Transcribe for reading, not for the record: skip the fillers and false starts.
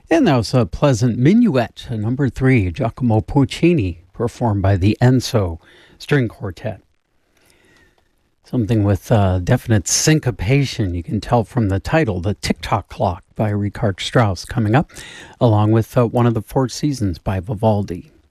And that was a pleasant minuet, number 3, Giacomo Puccini, performed by the Enzo String Quartet. Something with definite syncopation, you can tell from the title, The Tick-Tock Clock by Richard Strauss coming up, along with one of the Four Seasons by Vivaldi.